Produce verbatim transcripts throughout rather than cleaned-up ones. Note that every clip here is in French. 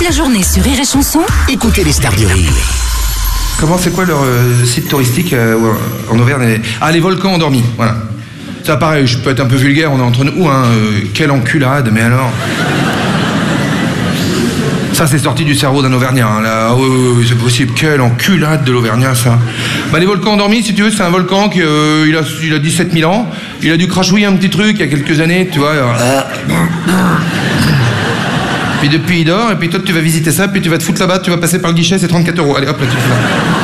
la journée sur Rire et Chanson, écoutez les stars du rire. Comment, c'est quoi leur euh, site touristique euh, en Auvergne? Ah, les volcans endormis, voilà. Ça, pareil, je peux être un peu vulgaire, on est entre nous, hein. Euh, quelle enculade, mais alors... Ça, c'est sorti du cerveau d'un Auvergnat, hein, là. Oui, oui, oui, c'est possible. Quelle enculade de l'Auvergnat, ça. Bah, les volcans endormis, si tu veux, c'est un volcan qui euh, il a, il a dix-sept mille ans. Il a dû crachouiller un petit truc il y a quelques années, tu vois. Alors... Puis depuis, il dort, et puis toi, tu vas visiter ça, puis tu vas te foutre là-bas, tu vas passer par le guichet, c'est trente-quatre euros. Allez, hop, là, tu fais là.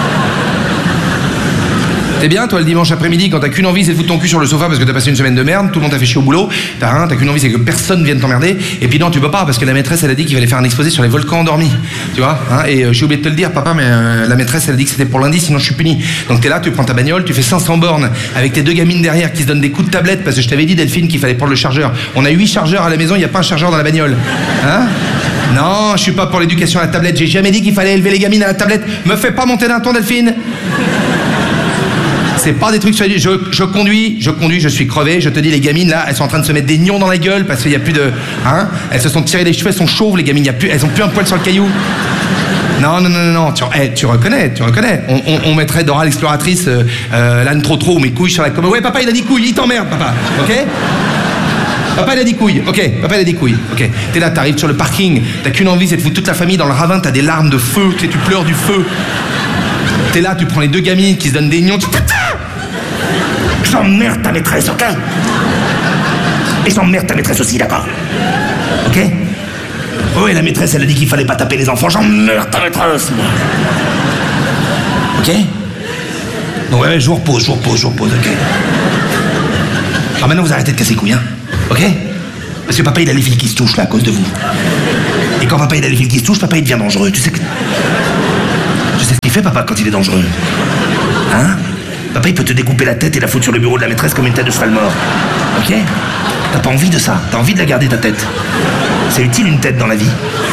T'es bien, toi, le dimanche après-midi, quand t'as qu'une envie, c'est de foutre ton cul sur le sofa parce que t'as passé une semaine de merde, tout le monde t'a fait chier au boulot, t'as rien, t'as qu'une envie, c'est que personne vienne t'emmerder, et puis non, tu peux pas, parce que la maîtresse, elle a dit qu'il fallait faire un exposé sur les volcans endormis, tu vois, hein, et euh, j'ai oublié de te le dire, papa, mais euh, la maîtresse, elle a dit que c'était pour lundi, sinon je suis puni. Donc t'es là, tu prends ta bagnole, tu fais cinq cents bornes, avec tes deux gamines derrière qui se donnent des coups de tablette, parce que je t'avais dit, Delphine, qu'il fallait prendre le chargeur. On a huit chargeurs à la maison, il y a pas un chargeur dans la bagnole. Hein? Non, je suis pas pour l'éducation à la tablette, j'ai jamais dit qu'il fallait élever les gamines à la tablette. Me fais pas monter d'un ton, Delphine. C'est pas des trucs sur les... Je, je conduis, je conduis, je suis crevé, je te dis, les gamines, là, elles sont en train de se mettre des nions dans la gueule parce qu'il y a plus de... Hein? Elles se sont tirées les cheveux, elles sont chauves, les gamines, y a plus, elles ont plus un poil sur le caillou. Non, non, non, non, non, tu, hey, tu reconnais, tu reconnais. On, on, on mettrait Dora l'exploratrice, euh, euh, l'âne trop trop, mes couilles sur la commode. Ouais, papa, il a dit couilles, il t'emmerde, papa, ok? Papa, il a dit couilles, ok, papa, il a dit couilles, ok. T'es là, t'arrives sur le parking, t'as qu'une envie, c'est de foutre toute la famille dans le ravin, t'as des larmes de feu, tu sais, tu pleures du feu. T'es là, tu prends les deux gamines qui se donnent des nions, tu... J'emmerde ta maîtresse, ok? Et j'emmerde ta maîtresse aussi, d'accord? Ok? Oui, la maîtresse, elle a dit qu'il fallait pas taper les enfants. J'emmerde ta maîtresse, moi. Ok? Donc ouais, je vous repose, je vous repose, je vous repose, ok? Alors maintenant, vous arrêtez de casser les couilles, hein? Ok? Parce que papa, il a les fils qui se touchent, là, à cause de vous. Et quand papa, il a les fils qui se touchent, papa, il devient dangereux. Tu sais que... Tu sais ce qu'il fait, papa, quand il est dangereux? Hein? Papa, il peut te découper la tête et la foutre sur le bureau de la maîtresse comme une tête de cheval mort. Ok? T'as pas envie de ça. T'as envie de la garder, ta tête. C'est utile, une tête, dans la vie.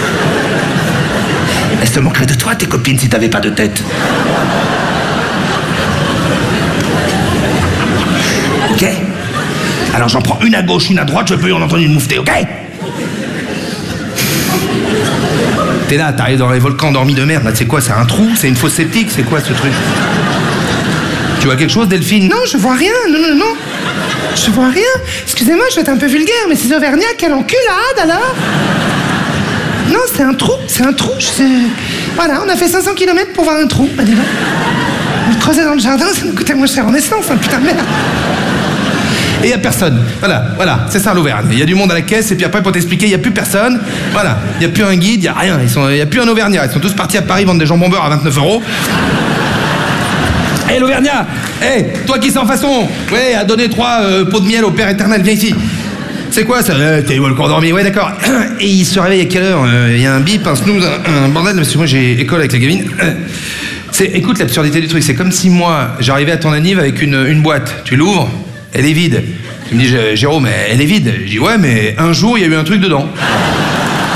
Elles se moqueraient de toi, tes copines, si t'avais pas de tête. Ok? Alors j'en prends une à gauche, une à droite, je peux y en entendre une moufter, ok? T'es là, t'arrives dans les volcans endormis de merde. Là, c'est quoi? C'est un trou? C'est une fosse septique? C'est quoi, ce truc? Tu vois quelque chose, Delphine? Non, je vois rien, non, non, non. Je vois rien. Excusez-moi, je vais être un peu vulgaire, mais ces Auvergnats, quelle enculade, alors? Non, c'est un trou, c'est un trou. Je... Voilà, on a fait cinq cents kilomètres pour voir un trou. Bah, dis donc. On le creusait dans le jardin, ça nous coûtait moins cher en essence, hein, putain de merde. Et il n'y a personne. Voilà, voilà, c'est ça l'Auvergne. Il y a du monde à la caisse, et puis après, pour t'expliquer, il n'y a plus personne. Voilà, il n'y a plus un guide, il n'y a rien. Il n'y a plus un Auvergnat. Ils sont tous partis à Paris vendre des jambons beurre à vingt-neuf euros. Hé, hey, l'Auvergnat! Hé, hey, toi qui sans façon, ouais, à donner trois euh, pots de miel au Père éternel, viens ici. C'est quoi ça? euh, T'as eu le dormi, ouais, d'accord. Et il se réveille à quelle heure? Il euh, y a un bip, un snooze, un, un bordel, parce que moi j'ai école avec la gamine. C'est, écoute l'absurdité du truc, c'est comme si moi, j'arrivais à ton anniv avec une, une boîte. Tu l'ouvres, elle est vide. Tu me dis, Jérôme, elle est vide. Je dis, ouais, mais un jour, il y a eu un truc dedans.